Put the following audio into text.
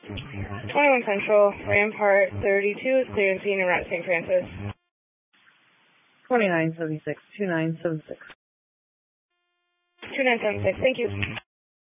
21 Central, Rampart 32 is clear and seen en route to St. Francis. 2976, 2976. 2976, thank you.